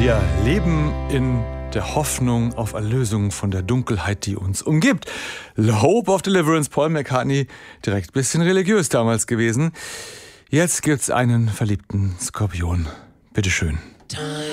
Wir leben in der Hoffnung auf Erlösung von der Dunkelheit, die uns umgibt. Hope of Deliverance, Paul McCartney, direkt ein bisschen religiös damals gewesen. Jetzt gibt's einen verliebten Skorpion. Bitteschön.